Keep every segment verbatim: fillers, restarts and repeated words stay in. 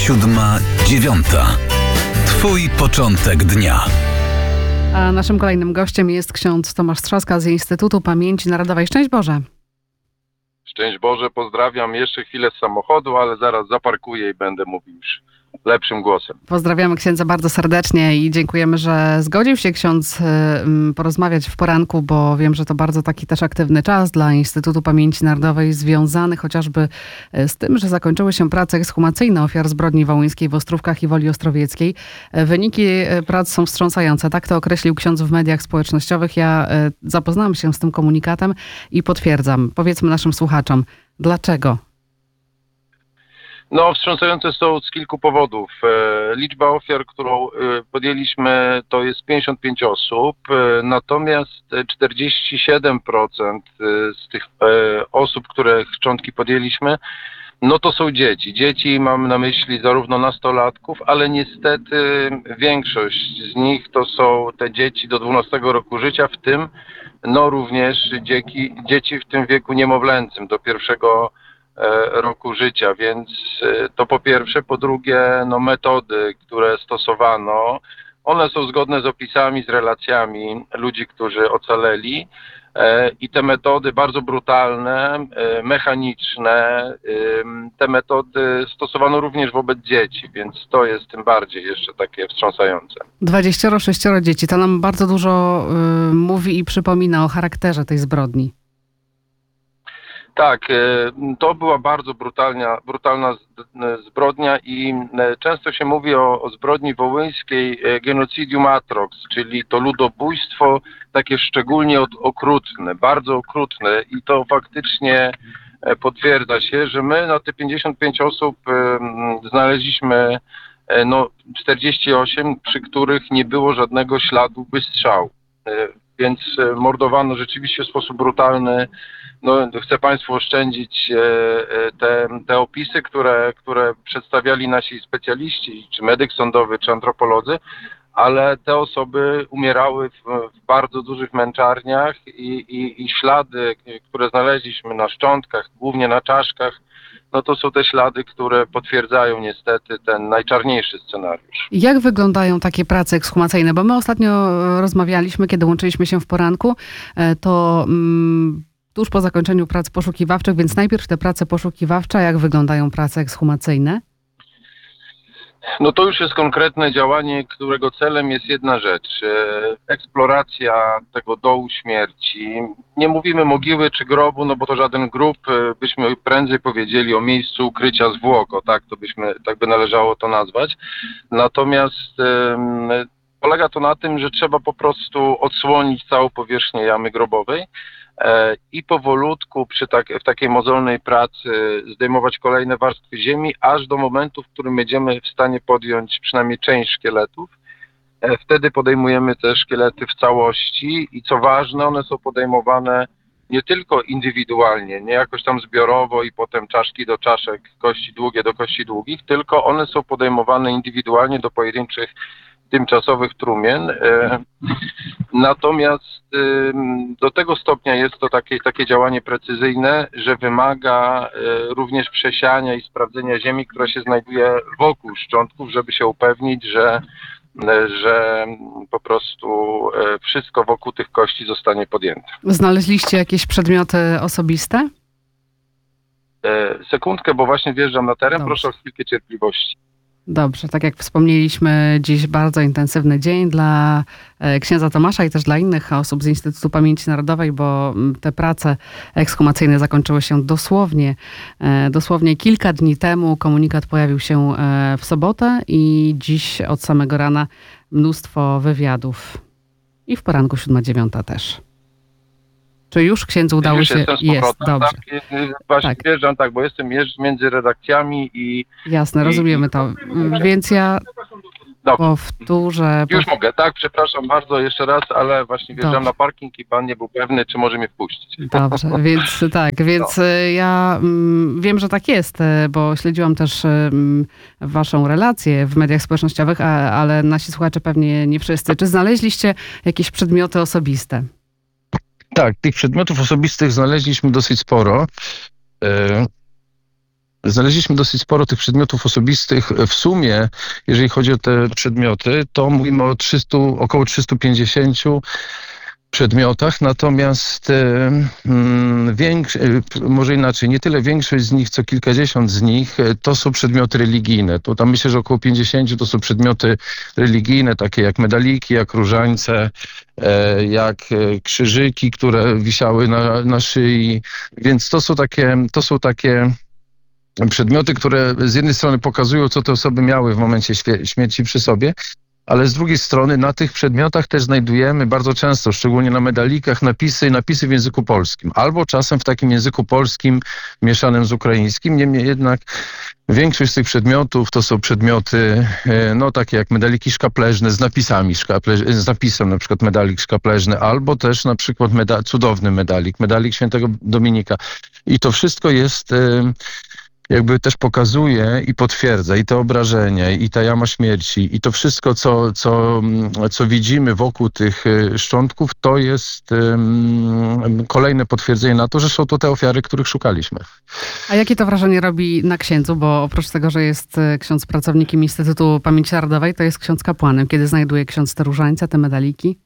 Siódma, dziewiąta. Twój początek dnia. A naszym kolejnym gościem jest ksiądz Tomasz Trzaska z Instytutu Pamięci Narodowej. Szczęść Boże. Szczęść Boże, pozdrawiam. Jeszcze chwilę z samochodu, ale zaraz zaparkuję i będę mówił już lepszym głosem. Pozdrawiamy księdza bardzo serdecznie i dziękujemy, że zgodził się ksiądz porozmawiać w poranku, bo wiem, że to bardzo taki też aktywny czas dla Instytutu Pamięci Narodowej, związany chociażby z tym, że zakończyły się prace ekshumacyjne ofiar zbrodni wołyńskiej w Ostrówkach i Woli Ostrowieckiej. Wyniki prac są wstrząsające. Tak to określił ksiądz w mediach społecznościowych. Ja zapoznałam się z tym komunikatem i potwierdzam. Powiedzmy naszym słuchaczom, dlaczego? No, wstrząsające są z kilku powodów. E, liczba ofiar, którą e, podjęliśmy, to jest pięćdziesiąt pięć osób, e, natomiast czterdzieści siedem procent z tych e, osób, które szczątki podjęliśmy, no to są dzieci. Dzieci mam na myśli zarówno nastolatków, ale niestety większość z nich to są te dzieci do dwunastego roku życia, w tym no również dzieci, dzieci w tym wieku niemowlęcym, do pierwszego roku życia, więc to po pierwsze. Po drugie, no metody, które stosowano, one są zgodne z opisami, z relacjami ludzi, którzy ocaleli i te metody bardzo brutalne, mechaniczne, te metody stosowano również wobec dzieci, więc to jest tym bardziej jeszcze takie wstrząsające. Dwadzieścioro sześcioro dzieci, to nam bardzo dużo y, mówi i przypomina o charakterze tej zbrodni. Tak, to była bardzo brutalna, brutalna zbrodnia i często się mówi o, o zbrodni wołyńskiej genocidium atrox, czyli to ludobójstwo takie szczególnie okrutne, bardzo okrutne i to faktycznie potwierdza się, że my na te pięćdziesiąt pięć osób znaleźliśmy no, czterdzieści osiem, przy których nie było żadnego śladu wystrzału. Więc mordowano rzeczywiście w sposób brutalny. No, chcę Państwu oszczędzić te, te opisy, które, które przedstawiali nasi specjaliści, czy medyk sądowy, czy antropolodzy, ale te osoby umierały w, w bardzo dużych męczarniach i, i, i ślady, które znaleźliśmy na szczątkach, głównie na czaszkach, no to są te ślady, które potwierdzają niestety ten najczarniejszy scenariusz. Jak wyglądają takie prace ekshumacyjne? Bo my ostatnio rozmawialiśmy, kiedy łączyliśmy się w poranku, to mm, tuż po zakończeniu prac poszukiwawczych, więc najpierw te prace poszukiwawcze, jak wyglądają prace ekshumacyjne? No to już jest konkretne działanie, którego celem jest jedna rzecz. Eksploracja tego dołu śmierci. Nie mówimy mogiły czy grobu, no bo to żaden grób, byśmy prędzej powiedzieli o miejscu ukrycia zwłok, o tak to byśmy, tak by należało to nazwać. Natomiast um, polega to na tym, że trzeba po prostu odsłonić całą powierzchnię jamy grobowej i powolutku przy tak, w takiej mozolnej pracy zdejmować kolejne warstwy ziemi, aż do momentu, w którym będziemy w stanie podjąć przynajmniej część szkieletów. Wtedy podejmujemy te szkielety w całości i co ważne, one są podejmowane nie tylko indywidualnie, nie jakoś tam zbiorowo i potem czaszki do czaszek, kości długie do kości długich, tylko one są podejmowane indywidualnie do pojedynczych tymczasowych trumien. Natomiast do tego stopnia jest to takie, takie działanie precyzyjne, że wymaga również przesiania i sprawdzenia ziemi, która się znajduje wokół szczątków, żeby się upewnić, że, że po prostu wszystko wokół tych kości zostanie podjęte. Znaleźliście jakieś przedmioty osobiste? Sekundkę, bo właśnie wjeżdżam na teren. Dobrze. Proszę o chwilkę cierpliwości. Dobrze, tak jak wspomnieliśmy, dziś bardzo intensywny dzień dla księdza Tomasza i też dla innych osób z Instytutu Pamięci Narodowej, bo te prace ekshumacyjne zakończyły się dosłownie, dosłownie kilka dni temu. Komunikat pojawił się w sobotę i dziś od samego rana mnóstwo wywiadów. I w poranku siódma dziewiąta też. Czy już księdzu udało już się? Jest, dobrze. Tak, właśnie Tak. wjeżdżam, tak, bo jestem między redakcjami i... Jasne, rozumiemy to. Więc ja Dobrze. powtórzę. Już mogę, tak, przepraszam bardzo jeszcze raz, ale właśnie wjeżdżam Dobrze. na parking i pan nie był pewny, czy może mnie wpuścić. Dobrze, więc tak, więc ja mm, wiem, że tak jest, bo śledziłam też mm, waszą relację w mediach społecznościowych, a, ale nasi słuchacze pewnie nie wszyscy. Czy znaleźliście jakieś przedmioty osobiste? Tak, tych przedmiotów osobistych znaleźliśmy dosyć sporo. znaleźliśmy dosyć sporo tych przedmiotów osobistych. W sumie, jeżeli chodzi o te przedmioty, to mówimy o trzystu, około trzystu pięćdziesięciu przedmiotach, natomiast e, mm, większ, e, może inaczej, nie tyle większość z nich, co kilkadziesiąt z nich e, to są przedmioty religijne. To tam myślę, że około pięćdziesiąt to są przedmioty religijne, takie jak medaliki, jak różańce, e, jak e, krzyżyki, które wisiały na, na szyi, więc to są takie, to są takie przedmioty, które z jednej strony pokazują, co te osoby miały w momencie świe- śmierci przy sobie, ale z drugiej strony na tych przedmiotach też znajdujemy bardzo często, szczególnie na medalikach, napisy, napisy w języku polskim, albo czasem w takim języku polskim mieszanym z ukraińskim. Niemniej jednak większość z tych przedmiotów to są przedmioty, e, no takie jak medaliki szkapleżne z napisami, szkaple, z napisem na przykład medalik szkapleżny, albo też na przykład meda, cudowny medalik, medalik świętego Dominika. I to wszystko jest... E, jakby też pokazuje i potwierdza i te obrażenia, i ta jama śmierci, i to wszystko, co, co, co widzimy wokół tych y, szczątków, to jest um, kolejne potwierdzenie na to, że są to te ofiary, których szukaliśmy. A jakie to wrażenie robi na księdzu? Bo oprócz tego, że jest e, ksiądz pracownikiem Instytutu Pamięci Narodowej, to jest ksiądz kapłanem. Kiedy znajduje ksiądz te różańce, te medaliki?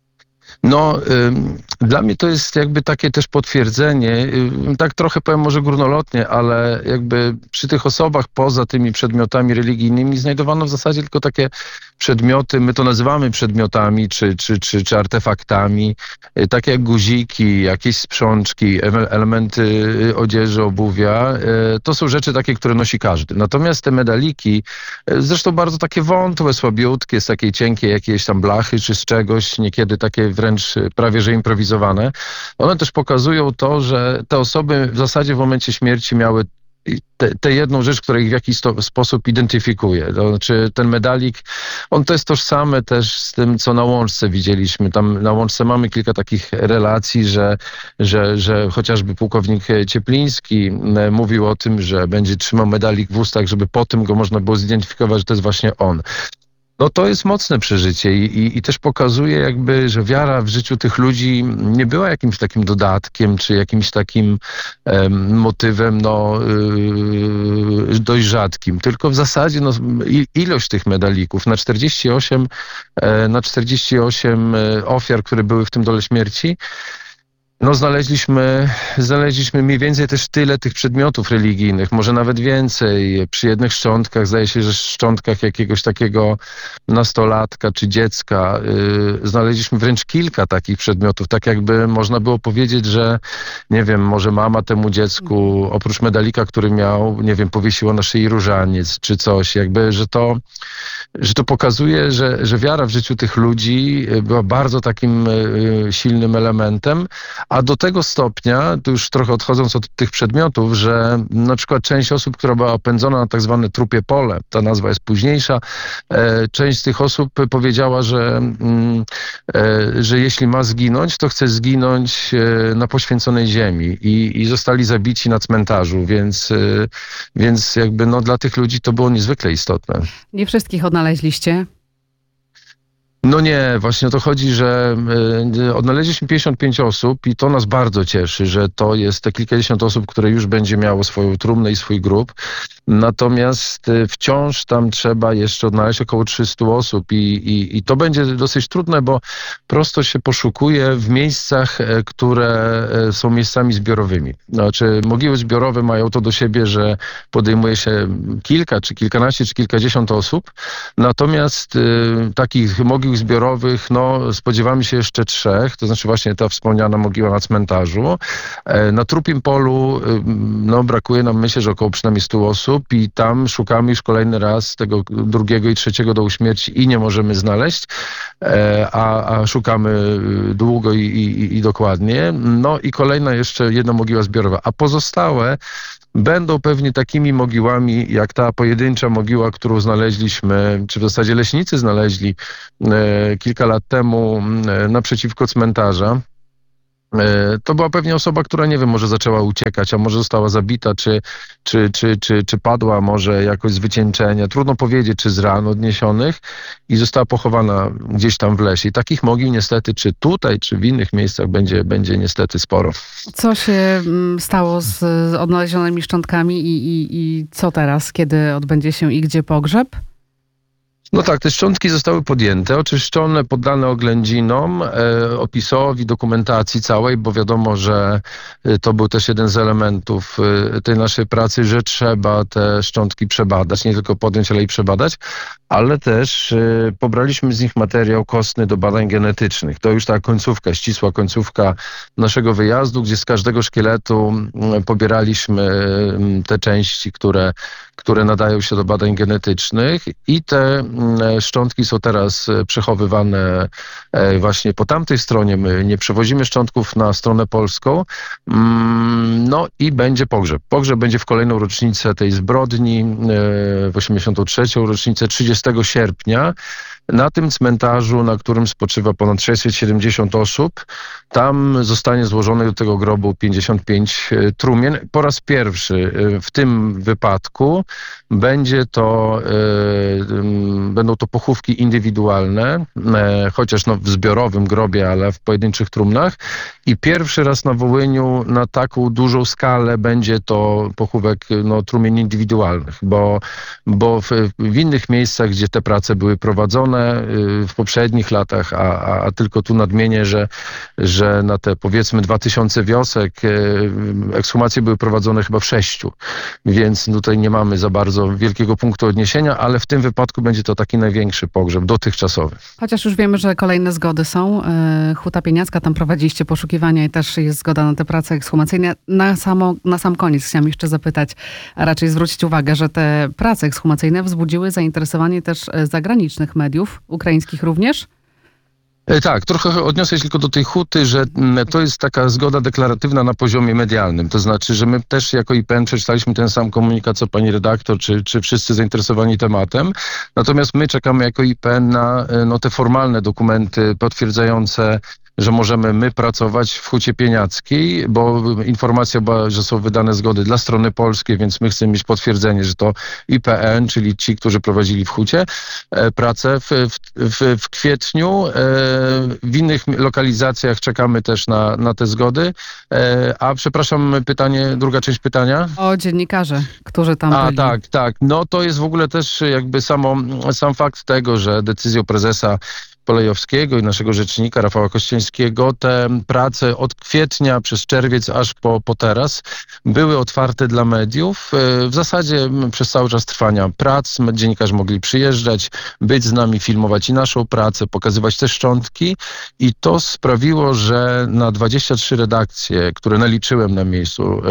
No, ym, dla mnie to jest jakby takie też potwierdzenie, ym, tak trochę powiem może górnolotnie, ale jakby przy tych osobach poza tymi przedmiotami religijnymi znajdowano w zasadzie tylko takie przedmioty, my to nazywamy przedmiotami czy, czy, czy, czy artefaktami, y, takie jak guziki, jakieś sprzączki, ele- elementy y, odzieży, obuwia. Y, to są rzeczy takie, które nosi każdy. Natomiast te medaliki, y, zresztą bardzo takie wątłe, słabiutkie, z takiej cienkiej jakiejś tam blachy czy z czegoś, niekiedy takie wręcz prawie że improwizowane. One też pokazują to, że te osoby w zasadzie w momencie śmierci miały tę te jedną rzecz, która ich w jakiś sto, sposób identyfikuje. To znaczy ten medalik, on to jest tożsame też z tym, co na łączce widzieliśmy. Tam na łączce mamy kilka takich relacji, że, że, że chociażby pułkownik Ciepliński e, mówił o tym, że będzie trzymał medalik w ustach, żeby po tym go można było zidentyfikować, że to jest właśnie on. No to jest mocne przeżycie i, i, i też pokazuje jakby, że wiara w życiu tych ludzi nie była jakimś takim dodatkiem, czy jakimś takim em, motywem no, yy, dość rzadkim, tylko w zasadzie no, i, ilość tych medalików na czterdzieści osiem, e, na czterdzieści osiem e, ofiar, które były w tym dole śmierci, no znaleźliśmy, znaleźliśmy mniej więcej też tyle tych przedmiotów religijnych, może nawet więcej. Przy jednych szczątkach, zdaje się, że szczątkach jakiegoś takiego nastolatka czy dziecka yy, znaleźliśmy wręcz kilka takich przedmiotów. Tak jakby można było powiedzieć, że nie wiem, może mama temu dziecku oprócz medalika, który miał, nie wiem, powiesiła na szyi różaniec czy coś. Jakby, że to, że to pokazuje, że, że wiara w życiu tych ludzi była bardzo takim yy, silnym elementem. A do tego stopnia, tu już trochę odchodząc od tych przedmiotów, że na przykład część osób, która była opędzona na tak zwane trupie pole, ta nazwa jest późniejsza, e, część z tych osób powiedziała, że, mm, e, że jeśli ma zginąć, to chce zginąć e, na poświęconej ziemi i, i zostali zabici na cmentarzu, więc, e, więc jakby no, dla tych ludzi to było niezwykle istotne. Nie wszystkich odnaleźliście. No nie, właśnie o to chodzi, że y, odnaleźliśmy pięćdziesiąt pięć osób i to nas bardzo cieszy, że to jest te kilkadziesiąt osób, które już będzie miało swoją trumnę i swój grób. Natomiast y, wciąż tam trzeba jeszcze odnaleźć około trzysta osób i, i, i to będzie dosyć trudne, bo prosto się poszukuje w miejscach, e, które e, są miejscami zbiorowymi. Znaczy mogiły zbiorowe mają to do siebie, że podejmuje się kilka, czy kilkanaście, czy kilkadziesiąt osób. Natomiast y, takich mogił zbiorowych, no spodziewamy się jeszcze trzech, to znaczy właśnie ta wspomniana mogiła na cmentarzu. E, na Trupim Polu y, no brakuje nam, myślę, że około przynajmniej stu osób i tam szukamy już kolejny raz tego drugiego i trzeciego dołu śmierci i nie możemy znaleźć, e, a, a szukamy długo i, i, i dokładnie. No i kolejna jeszcze jedna mogiła zbiorowa, a pozostałe będą pewnie takimi mogiłami, jak ta pojedyncza mogiła, którą znaleźliśmy, czy w zasadzie leśnicy znaleźli e, kilka lat temu e, naprzeciwko cmentarza. To była pewnie osoba, która, nie wiem, może zaczęła uciekać, a może została zabita, czy, czy, czy, czy, czy padła może jakoś z wycieńczenia. Trudno powiedzieć, czy z ran odniesionych i została pochowana gdzieś tam w lesie. I takich mogił niestety, czy tutaj, czy w innych miejscach będzie, będzie niestety sporo. Co się mm, stało z, z odnalezionymi szczątkami i, i, i co teraz, kiedy odbędzie się i gdzie pogrzeb? No tak, te szczątki zostały podjęte, oczyszczone, poddane oględzinom, e, opisowi, dokumentacji całej, bo wiadomo, że e, to był też jeden z elementów e, tej naszej pracy, że trzeba te szczątki przebadać, nie tylko podjąć, ale i przebadać, ale też e, pobraliśmy z nich materiał kostny do badań genetycznych. To już ta końcówka, ścisła końcówka naszego wyjazdu, gdzie z każdego szkieletu m, pobieraliśmy m, te części, które, które nadają się do badań genetycznych i te szczątki są teraz przechowywane właśnie po tamtej stronie. My nie przewozimy szczątków na stronę polską. No i będzie pogrzeb. Pogrzeb będzie w kolejną rocznicę tej zbrodni, w osiemdziesiątą trzecią rocznicę, trzydziestego sierpnia. Na tym cmentarzu, na którym spoczywa ponad sześćset siedemdziesiąt osób, tam zostanie złożonych do tego grobu pięćdziesiąt pięć trumien. Po raz pierwszy w tym wypadku będzie to, e, będą to pochówki indywidualne, e, chociaż no w zbiorowym grobie, ale w pojedynczych trumnach. I pierwszy raz na Wołyniu na taką dużą skalę będzie to pochówek no, trumien indywidualnych, bo, bo w, w innych miejscach, gdzie te prace były prowadzone w poprzednich latach, a, a tylko tu nadmienię, że, że na te powiedzmy dwa tysiące wiosek ekshumacje były prowadzone chyba w sześciu, więc tutaj nie mamy za bardzo wielkiego punktu odniesienia, ale w tym wypadku będzie to taki największy pogrzeb dotychczasowy. Chociaż już wiemy, że kolejne zgody są. Huta Pieniacka, tam prowadziliście poszukiwania i też jest zgoda na te prace ekshumacyjne. Na, samo, na sam koniec chciałam jeszcze zapytać, a raczej zwrócić uwagę, że te prace ekshumacyjne wzbudziły zainteresowanie też zagranicznych mediów, ukraińskich również? Tak, trochę odniosę się tylko do tej huty, że to jest taka zgoda deklaratywna na poziomie medialnym. To znaczy, że my też jako I P N przeczytaliśmy ten sam komunikat, co pani redaktor, czy, czy wszyscy zainteresowani tematem. Natomiast my czekamy jako I P N na no, te formalne dokumenty potwierdzające, że możemy my pracować w Hucie Pieniackiej, bo informacja była, że są wydane zgody dla strony polskiej, więc my chcemy mieć potwierdzenie, że to I P N, czyli ci, którzy prowadzili w Hucie e, pracę w, w, w kwietniu. E, w innych lokalizacjach czekamy też na, na te zgody. E, a przepraszam, pytanie, druga część pytania? O dziennikarzy, którzy tam A, byli. tak, tak. No to jest w ogóle też jakby samo, sam fakt tego, że decyzją prezesa Kolejowskiego i naszego rzecznika Rafała Kościńskiego te prace od kwietnia przez czerwiec aż po, po teraz były otwarte dla mediów. W zasadzie przez cały czas trwania prac dziennikarze mogli przyjeżdżać, być z nami, filmować i naszą pracę, pokazywać te szczątki i to sprawiło, że na dwadzieścia trzy redakcje, które naliczyłem na miejscu,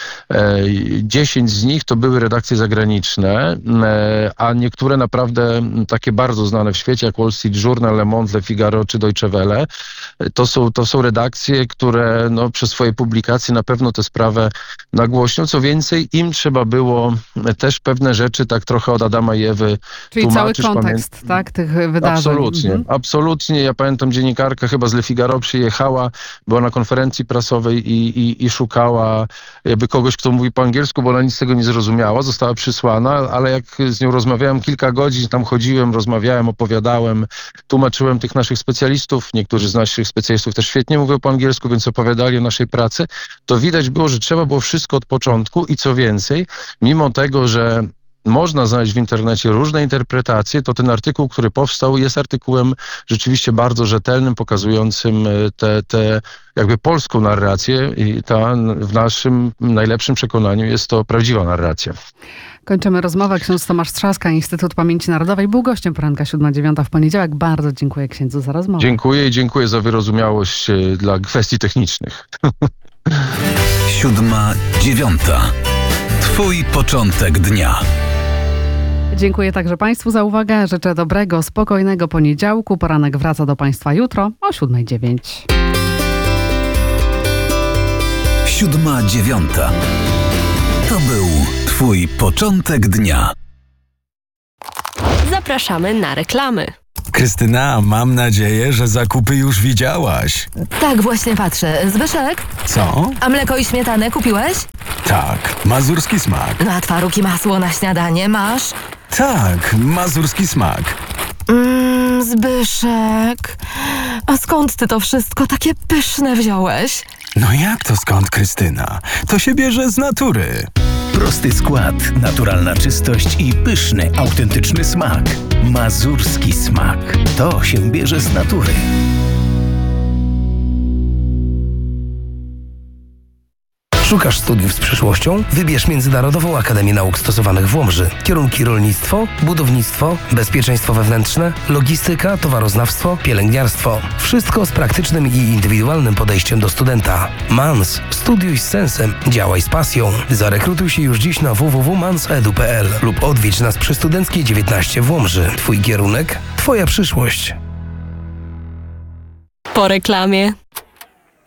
dziesięć z nich to były redakcje zagraniczne, a niektóre naprawdę takie bardzo znane w świecie, jak Wall Street Journal, Le Monde, Le Figaro czy Deutsche Welle. To są, to są redakcje, które no, przez swoje publikacje na pewno tę sprawę nagłośnią. Co więcej, im trzeba było też pewne rzeczy tak trochę od Adama i Ewy Czyli tłumaczyć. cały kontekst, Pamię... tak, tych wydarzeń. Absolutnie, mhm. absolutnie. Ja pamiętam, dziennikarka chyba z Le Figaro przyjechała, była na konferencji prasowej i, i, i szukała jakby kogoś, kto mówi po angielsku, bo ona nic z tego nie zrozumiała. Została przysłana, ale jak z nią rozmawiałem kilka godzin, tam chodziłem, rozmawiałem, opowiadałem, tłumaczyłem tych naszych specjalistów. Niektórzy z naszych specjalistów też świetnie mówią po angielsku, więc opowiadali o naszej pracy. To widać było, że trzeba było wszystko od początku i co więcej, mimo tego, że można znaleźć w internecie różne interpretacje, to ten artykuł, który powstał, jest artykułem rzeczywiście bardzo rzetelnym, pokazującym tę te, te jakby polską narrację i ta w naszym najlepszym przekonaniu jest to prawdziwa narracja. Kończymy rozmowę. Ksiądz Tomasz Trzaska, Instytut Pamięci Narodowej, był gościem poranka siódma dziewiąta w poniedziałek. Bardzo dziękuję księdzu za rozmowę. Dziękuję i dziękuję za wyrozumiałość dla kwestii technicznych. Siódma dziewiąta. Twój początek dnia. Dziękuję także Państwu za uwagę. Życzę dobrego, spokojnego poniedziałku. Poranek wraca do Państwa jutro o siódma dziewięć. Siódma dziewiąta. To był Twój początek dnia. Zapraszamy na reklamy. Krystyna, mam nadzieję, że zakupy już widziałaś. Tak, właśnie patrzę. Zbyszek, Co? a mleko i śmietanę kupiłeś? Tak, mazurski smak. No a twaróg i masło na śniadanie masz? Tak, mazurski smak. Mmm, Zbyszek, a skąd ty to wszystko takie pyszne wziąłeś? No jak to skąd, Krystyna? To się bierze z natury. Prosty skład, naturalna czystość i pyszny, autentyczny smak. Mazurski smak. To się bierze z natury. Szukasz studiów z przyszłością? Wybierz Międzynarodową Akademię Nauk Stosowanych w Łomży. Kierunki rolnictwo, budownictwo, bezpieczeństwo wewnętrzne, logistyka, towaroznawstwo, pielęgniarstwo. Wszystko z praktycznym i indywidualnym podejściem do studenta. MANS. Studiuj z sensem. Działaj z pasją. Zarekrutuj się już dziś na w w w kropka mans kropka edu kropka p l lub odwiedź nas przy Studenckiej dziewiętnaście w Łomży. Twój kierunek, twoja przyszłość. Po reklamie.